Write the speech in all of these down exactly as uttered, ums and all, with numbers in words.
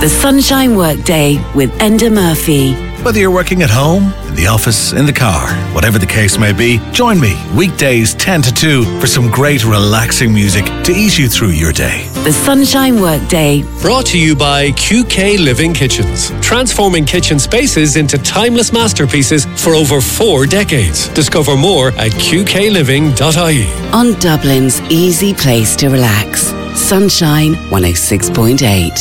The Sunshine Workday with Enda Murphy. Whether you're working at home, in the office, in the car, whatever the case may be, join me weekdays ten to two for some great relaxing music to ease you through your day. The Sunshine Workday. Brought to you by Q K Living Kitchens. Transforming kitchen spaces into timeless masterpieces for over four decades. Discover more at q k living dot i e. On Dublin's easy place to relax. Sunshine one oh six point eight.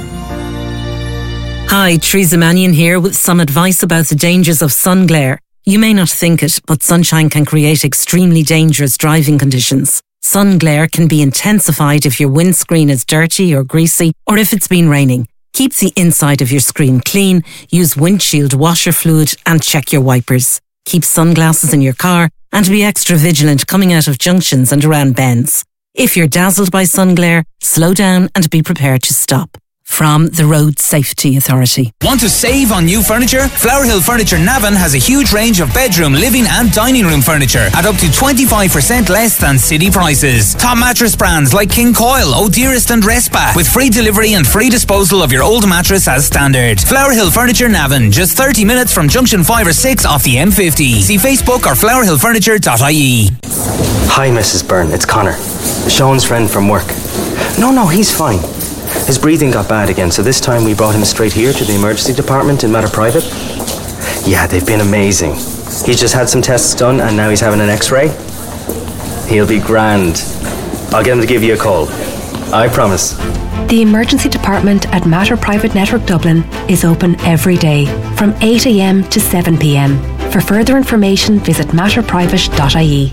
Hi, Teresa Mannion here with some advice about the dangers of sun glare. You may not think it, but sunshine can create extremely dangerous driving conditions. Sun glare can be intensified if your windscreen is dirty or greasy, or if it's been raining. Keep the inside of your screen clean, use windshield washer fluid, and check your wipers. Keep sunglasses in your car, and be extra vigilant coming out of junctions and around bends. If you're dazzled by sun glare, slow down and be prepared to stop. From the Road Safety Authority. Want to save on new furniture? Flower Hill Furniture Navan has a huge range of bedroom, living and dining room furniture at up to twenty-five percent less than city prices. Top mattress brands like King Coil, O'Dearest and Respa, with free delivery and free disposal of your old mattress as standard. Flower Hill Furniture Navan, just thirty minutes from junction five or six off the M fifty. See Facebook or flower hill furniture dot i e. Hi Missus Byrne, it's Connor. Sean's friend from work. No, no, he's fine. His breathing got bad again, so this time we brought him straight here to the emergency department in Matter Private. Yeah, they've been amazing. He's just had some tests done and now he's having an x-ray. He'll be grand. I'll get him to give you a call. I promise. The emergency department at Matter Private Network Dublin is open every day from eight a m to seven p m. For further information, visit matter private dot i e.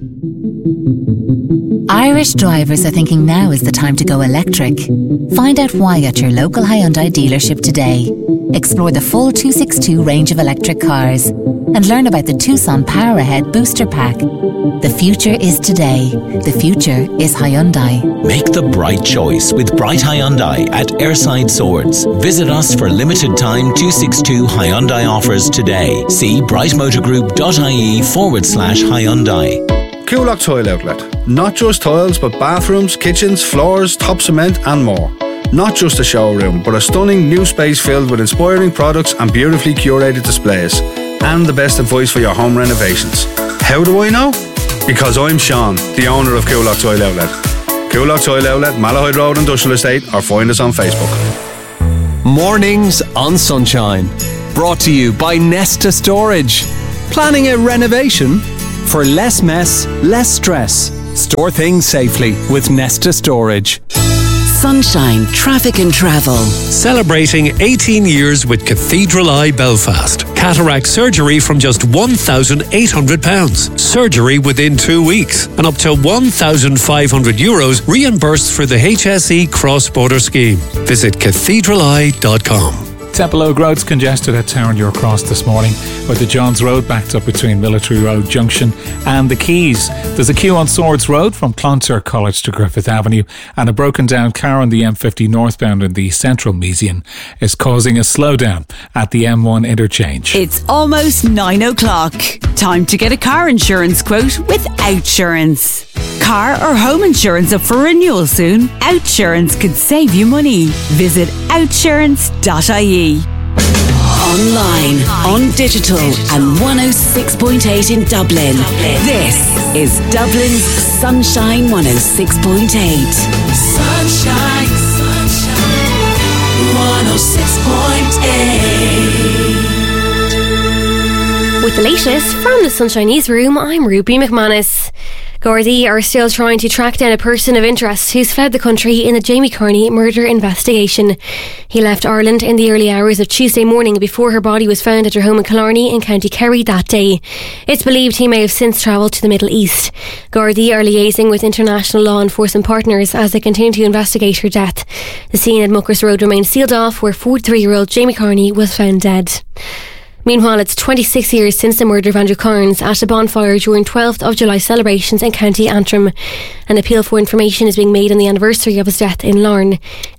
Irish drivers are thinking now is the time to go electric. Find out why at your local Hyundai dealership today. Explore the full two sixty-two range of electric cars and learn about the Tucson Power Ahead Booster Pack. The future is today. The future is Hyundai. Make the bright choice with Bright Hyundai at Airside Swords. Visit us for limited time two sixty-two Hyundai offers today. See brightmotorgroup.ie forward slash Hyundai. Coolock Tile Outlet. Not just tiles, but bathrooms, kitchens, floors, top cement and more. Not just a showroom, but a stunning new space filled with inspiring products and beautifully curated displays. And the best advice for your home renovations. How do I know? Because I'm Sean, the owner of Coolock Tile Outlet. Coolock Tile Outlet, Malahide Road Industrial Estate, or find us on Facebook. Mornings on Sunshine. Brought to you by Nesta Storage. Planning a renovation? For less mess, less stress. Store things safely with Nesta Storage. Sunshine Traffic and Travel. Celebrating eighteen years with Cathedral Eye Belfast. Cataract surgery from just one thousand eight hundred pounds. Surgery within two weeks. And up to one thousand five hundred euros reimbursed for the H S E cross-border scheme. Visit cathedral eye dot com. Temple Oak Road's congested at Town Your Cross this morning, with the Johns Road backed up between Military Road Junction and the Keys. There's a queue on Swords Road from Clontarf College to Griffith Avenue, and a broken down car on the M fifty northbound in the Central Mesian is causing a slowdown at the M one interchange. It's almost nine o'clock. Time to get a car insurance quote with Outsurance. Car or home insurance up for renewal soon? Outsurance could save you money. Visit outsurance dot i e. Online, on digital, and one oh six point eight in Dublin. This is Dublin's Sunshine one oh six point eight. Sunshine, sunshine, one oh six point eight. With the latest from the Sunshine Newsroom, I'm Ruby McManus. Gardaí are still trying to track down a person of interest who's fled the country in the Jamie Carney murder investigation. He left Ireland in the early hours of Tuesday morning before her body was found at her home in Killarney in County Kerry that day. It's believed he may have since travelled to the Middle East. Gardaí are liaising with international law enforcement partners as they continue to investigate her death. The scene at Muckers Road remains sealed off, where forty-three-year-old Jamie Carney was found dead. Meanwhile, it's twenty-six years since the murder of Andrew Carnes at a bonfire during twelfth of July celebrations in County Antrim. An appeal for information is being made on the anniversary of his death in Larne.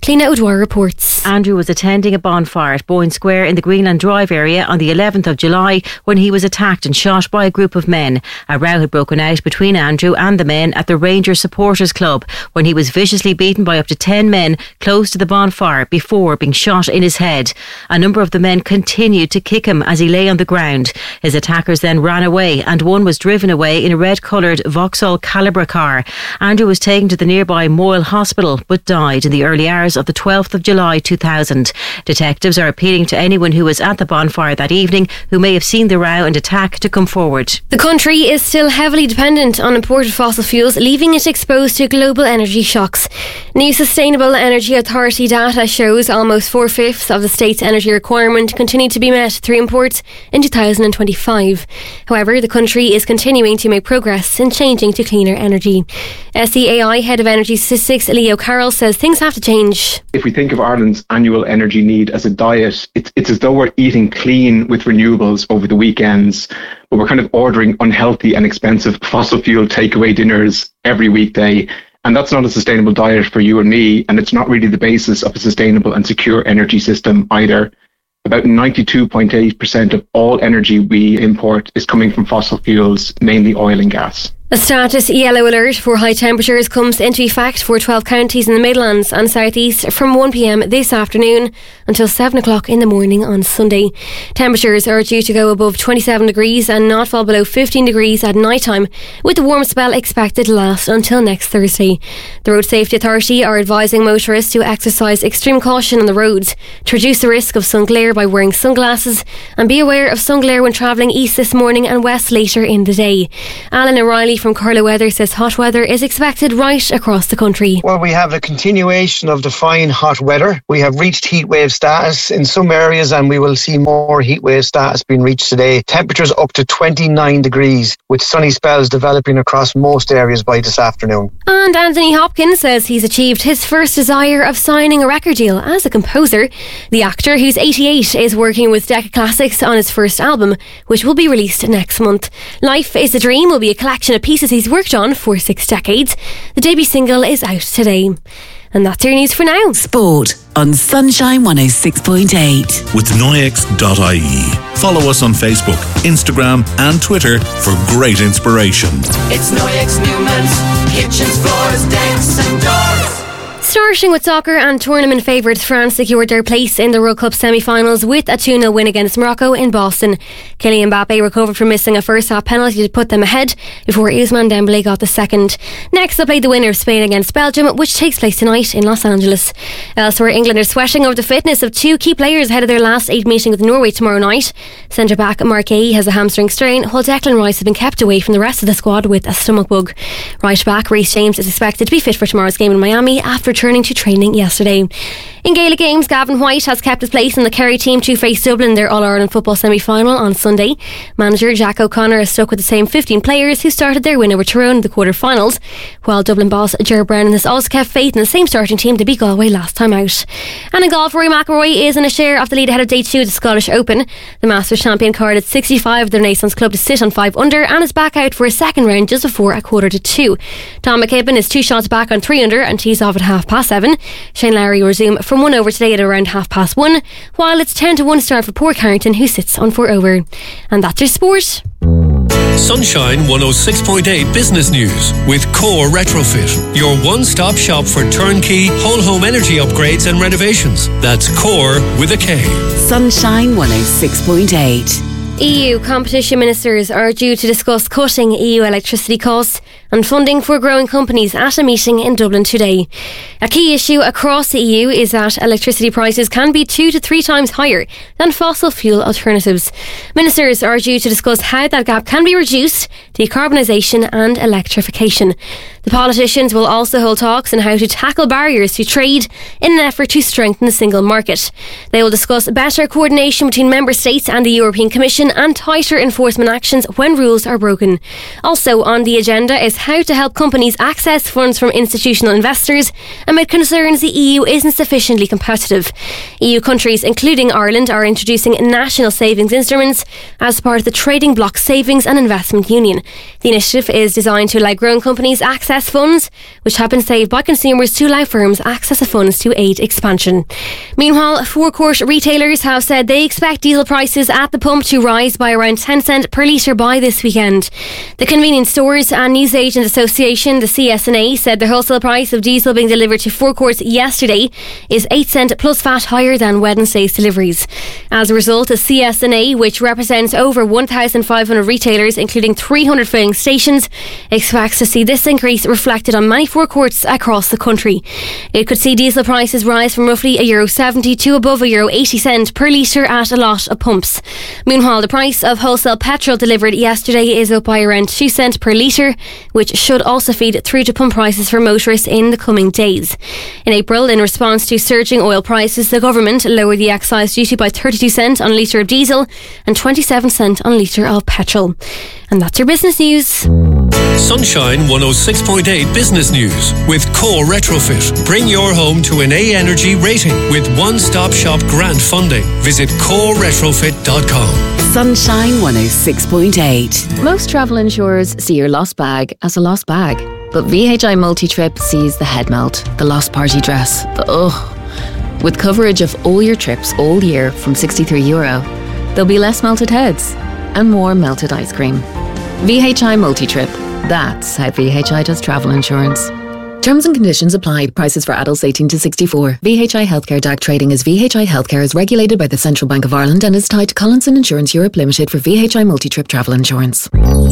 Cliona O'Dwyer reports. Andrew was attending a bonfire at Boyne Square in the Greenland Drive area on the eleventh of July when he was attacked and shot by a group of men. A row had broken out between Andrew and the men at the Rangers Supporters Club when he was viciously beaten by up to ten men close to the bonfire before being shot in his head. A number of the men continued to kick him as he lay on the ground. His attackers then ran away and one was driven away in a red-coloured Vauxhall Calibra car. Andrew was taken to the nearby Moyle Hospital but died in the early hours of the twelfth of July two thousand. Detectives are appealing to anyone who was at the bonfire that evening who may have seen the row and attack to come forward. The country is still heavily dependent on imported fossil fuels, leaving it exposed to global energy shocks. New Sustainable Energy Authority data shows almost four-fifths of the state's energy requirement continued to be met through imports in two thousand twenty-five. However, the country is continuing to make progress in changing to cleaner energy. S E A I Head of Energy Statistics Leo Carroll says things have to change. If we think of Ireland's annual energy need as a diet, it's, it's as though we're eating clean with renewables over the weekends, but we're kind of ordering unhealthy and expensive fossil fuel takeaway dinners every weekday. And that's not a sustainable diet for you and me, and it's not really the basis of a sustainable and secure energy system either. About ninety-two point eight percent of all energy we import is coming from fossil fuels, mainly oil and gas. A status yellow alert for high temperatures comes into effect for twelve counties in the Midlands and South East from one p.m. this afternoon until seven o'clock in the morning on Sunday. Temperatures are due to go above twenty-seven degrees and not fall below fifteen degrees at night time, with the warm spell expected to last until next Thursday. The Road Safety Authority are advising motorists to exercise extreme caution on the roads to reduce the risk of sun glare by wearing sunglasses, and be aware of sun glare when travelling east this morning and west later in the day. Alan O'Reilly from Carlow Weather says hot weather is expected right across the country. Well, we have a continuation of the fine hot weather. We have reached heatwave status in some areas and we will see more heatwave status being reached today. Temperatures up to twenty-nine degrees with sunny spells developing across most areas by this afternoon. And Anthony Hopkins says he's achieved his first desire of signing a record deal as a composer. The actor, who's eighty-eight, is working with Decca Classics on his first album, which will be released next month. Life is a Dream will be a collection of pieces he's worked on for six decades. The debut single is out today. And that's your news for now. Sport on Sunshine one oh six point eight. With Noyex dot I E. Follow us on Facebook, Instagram and Twitter for great inspiration. It's Noyex Newman's kitchens, floors, decks and doors. Starting with soccer, and tournament favourites France secured their place in the World Cup semi-finals with a two nil win against Morocco in Boston. Kylian Mbappe recovered from missing a first-half penalty to put them ahead before Ousmane Dembélé got the second. Next, they'll play the winner of Spain against Belgium, which takes place tonight in Los Angeles. Elsewhere, England are sweating over the fitness of two key players ahead of their last eight meeting with Norway tomorrow night. Centre-back Mark Guéhi has a hamstring strain, while Declan Rice has been kept away from the rest of the squad with a stomach bug. Right-back Reece James is expected to be fit for tomorrow's game in Miami after returning to training yesterday. In Gaelic games, Gavin White has kept his place in the Kerry team to face Dublin in their All-Ireland football semi-final on Sunday. Manager Jack O'Connor has stuck with the same fifteen players who started their win over Tyrone in the quarter-finals, while Dublin boss Ger Brennan has also kept faith in the same starting team to beat Galway last time out. And in golf, Rory McIlroy is in a share of the lead ahead of day two of the Scottish Open. The Masters champion card at sixty-five of the Renaissance Club to sit on five under and is back out for a second round just before a quarter to two. Tom McKibben is two shots back on three under and tees off at half past seven. Shane Lowry will resume from one over today at around half past one, while it's ten to one start for Port Carrington, who sits on four over. And that's your sport. Sunshine one oh six point eight Business News with Core Retrofit, your one-stop shop for turnkey whole home energy upgrades and renovations. That's Core with a K. Sunshine one oh six point eight. E U competition ministers are due to discuss cutting E U electricity costs and funding for growing companies at a meeting in Dublin today. A key issue across the E U is that electricity prices can be two to three times higher than fossil fuel alternatives. Ministers are due to discuss how that gap can be reduced, decarbonisation and electrification. The politicians will also hold talks on how to tackle barriers to trade in an effort to strengthen the single market. They will discuss better coordination between member states and the European Commission and tighter enforcement actions when rules are broken. Also on the agenda is advise how to help companies access funds from institutional investors amid concerns the E U isn't sufficiently competitive. E U countries, including Ireland, are introducing national savings instruments as part of the Trading Bloc Savings and Investment Union. The initiative is designed to allow growing companies access funds which have been saved by consumers to allow firms access of funds to aid expansion. Meanwhile, forecourt retailers have said they expect diesel prices at the pump to rise by around ten cents per litre by this weekend. The Convenience Stores and Newsagent Association, the C S N A, said the wholesale price of diesel being delivered to forecourts yesterday is eight cents plus V A T higher than Wednesday's deliveries. As a result, the C S N A, which represents over one thousand five hundred retailers, including three hundred filling stations, expects to see this increase reflected on many forecourts across the country. It could see diesel prices rise from roughly a euro seventy to above a euro eighty cent per litre at a lot of pumps. Meanwhile, the price of wholesale petrol delivered yesterday is up by around two cents per litre, which should also feed through to pump prices for motorists in the coming days. In April, in response to surging oil prices, the government lowered the excise duty by thirty-two cents on a litre of diesel and twenty-seven cents on a litre of petrol. And that's your business news. Sunshine one oh six point eight Business News with Core Retrofit. Bring your home to an A Energy rating with one-stop shop grant funding. Visit core retrofit dot com. Sunshine one oh six point eight. Most travel insurers see your lost bag as a lost bag, but V H I Multi-Trip sees the head melt, the lost party dress, the ugh. With coverage of all your trips all year from sixty-three euro, there'll be less melted heads and more melted ice cream. V H I Multi-Trip. That's how V H I does travel insurance. Terms and conditions apply. Prices for adults eighteen to sixty-four. V H I Healthcare D A C trading as V H I Healthcare is regulated by the Central Bank of Ireland and is tied to Collinson Insurance Europe Limited for V H I Multi-Trip travel insurance.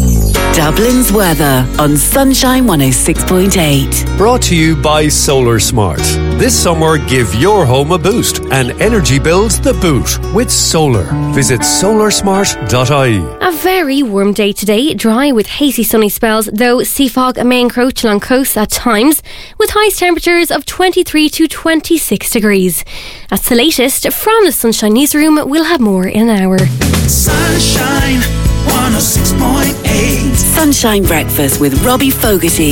Dublin's weather on Sunshine one oh six point eight. Brought to you by Solar Smart. This summer, give your home a boost and energy bills the boot with solar. Visit solar smart dot I E. A very warm day today, dry with hazy sunny spells, though sea fog may encroach along coasts at times, with highest temperatures of twenty-three to twenty-six degrees. That's the latest from the Sunshine Newsroom. We'll have more in an hour. Sunshine one oh six point eight. Sunshine Breakfast with Robbie Fogarty.